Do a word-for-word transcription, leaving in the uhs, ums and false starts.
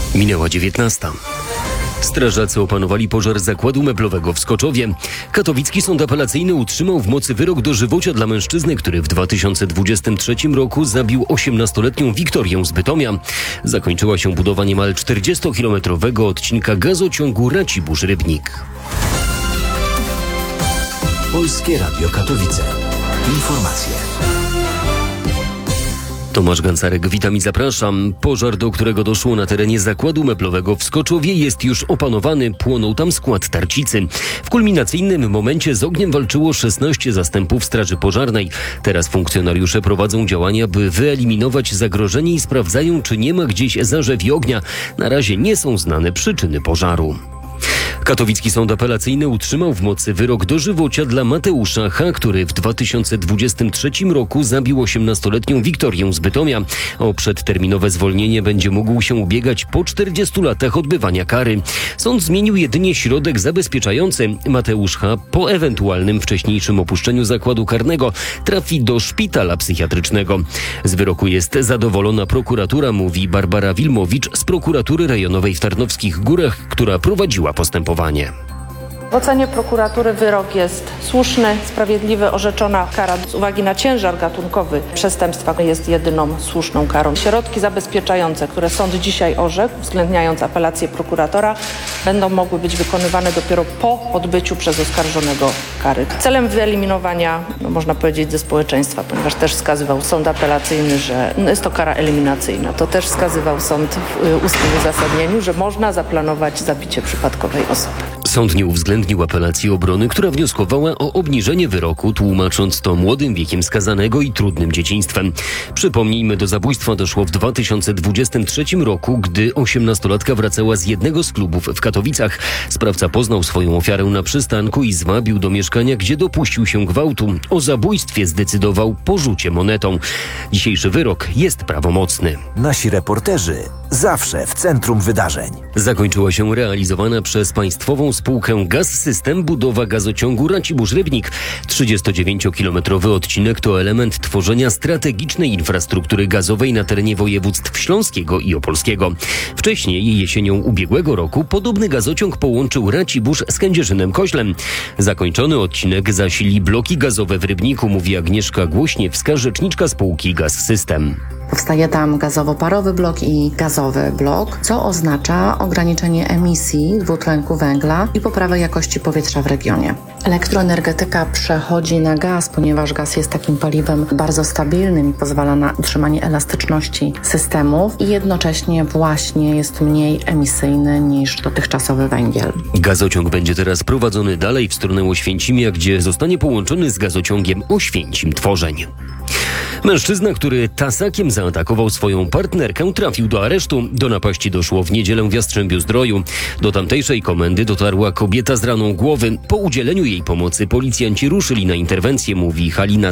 Minęła dziewiętnasta. Strażacy opanowali pożar zakładu meblowego w Skoczowie. Katowicki Sąd Apelacyjny utrzymał w mocy wyrok dożywocia dla mężczyzny, który w dwa tysiące dwudziestym trzecim roku zabił osiemnastoletnią Wiktorię z Bytomia. Zakończyła się budowa niemal czterdziestokilometrowego odcinka gazociągu Racibórz-Rybnik. Polskie Radio Katowice. Informacje. Tomasz Gancarek, witam i zapraszam. Pożar, do którego doszło na terenie zakładu meblowego w Skoczowie, jest już opanowany. Płonął tam skład tarcicy. W kulminacyjnym momencie z ogniem walczyło szesnaście zastępów straży pożarnej. Teraz funkcjonariusze prowadzą działania, by wyeliminować zagrożenie i sprawdzają, czy nie ma gdzieś zarzewi ognia. Na razie nie są znane przyczyny pożaru. Katowicki Sąd Apelacyjny utrzymał w mocy wyrok dożywocia dla Mateusza H., który w dwa tysiące dwudziestym trzecim roku zabił osiemnastoletnią Wiktorię z Bytomia. O przedterminowe zwolnienie będzie mógł się ubiegać po czterdziestu latach odbywania kary. Sąd zmienił jedynie środek zabezpieczający. Mateusz H. po ewentualnym wcześniejszym opuszczeniu zakładu karnego trafi do szpitala psychiatrycznego. Z wyroku jest zadowolona prokuratura, mówi Barbara Wilmowicz z prokuratury rejonowej w Tarnowskich Górach, która prowadziła postępowanie. W ocenie prokuratury wyrok jest słuszny, sprawiedliwy, orzeczona kara z uwagi na ciężar gatunkowy przestępstwa jest jedyną słuszną karą. Środki zabezpieczające, które sąd dzisiaj orzekł, uwzględniając apelację prokuratora, będą mogły być wykonywane dopiero po odbyciu przez oskarżonego kary. Celem wyeliminowania, no można powiedzieć, ze społeczeństwa, ponieważ też wskazywał sąd apelacyjny, że jest to kara eliminacyjna. To też wskazywał sąd w ustnym uzasadnieniu, że można zaplanować zabicie przypadkowej osoby. Sąd nie uwzględnił apelacji obrony, która wnioskowała o obniżenie wyroku, tłumacząc to młodym wiekiem skazanego i trudnym dzieciństwem. Przypomnijmy, do zabójstwa doszło w dwa tysiące dwudziestym trzecim roku, gdy osiemnastolatka wracała z jednego z klubów w Katowicach. Sprawca poznał swoją ofiarę na przystanku i zwabił do mieszkania, gdzie dopuścił się gwałtu. O zabójstwie zdecydował po rzucie monetą. Dzisiejszy wyrok jest prawomocny. Nasi reporterzy zawsze w centrum wydarzeń. Zakończyła się realizowana przez państwową spółkę Gaz System budowa gazociągu Racibórz-Rybnik. trzydziestodziewięciokilometrowy odcinek to element tworzenia strategicznej infrastruktury gazowej na terenie województw śląskiego i opolskiego. Wcześniej, jesienią ubiegłego roku, podobny gazociąg połączył Racibórz z Kędzierzyn-Koźlem. Zakończony odcinek zasili bloki gazowe w Rybniku, mówi Agnieszka Głośniewska, rzeczniczka spółki Gaz System. Powstaje tam gazowo-parowy blok i gazowy blok, co oznacza ograniczenie emisji dwutlenku węgla i poprawę jakości powietrza w regionie. Elektroenergetyka przechodzi na gaz, ponieważ gaz jest takim paliwem bardzo stabilnym i pozwala na utrzymanie elastyczności systemów i jednocześnie właśnie jest mniej emisyjny niż dotychczasowy węgiel. Gazociąg będzie teraz prowadzony dalej w stronę Oświęcimia, gdzie zostanie połączony z gazociągiem Oświęcim-Tworzeń. Mężczyzna, który tasakiem zaatakował swoją partnerkę, trafił do aresztu. Do napaści doszło w niedzielę w Jastrzębiu-Zdroju. Do tamtejszej komendy dotarła kobieta z raną głowy. Po udzieleniu jej pomocy policjanci ruszyli na interwencję, mówi Halina